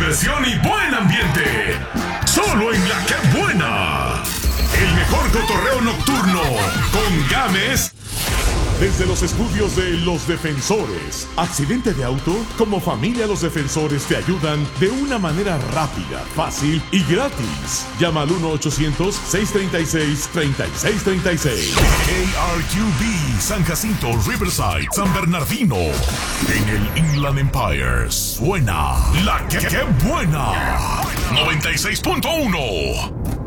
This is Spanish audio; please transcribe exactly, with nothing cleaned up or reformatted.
diversión y buen ambiente. Solo en La Que Buena. El mejor cotorreo nocturno con Gámez. Desde los estudios de Los Defensores. ¿Accidente de auto? Como familia Los Defensores te ayudan de una manera rápida, fácil y gratis. Llama al uno ochocientos, seiscientos treinta y seis, treinta y seis treinta y seis. K R Q B, San Jacinto, Riverside, San Bernardino. En el Inland Empire suena La Que, que Buena. noventa y seis punto uno.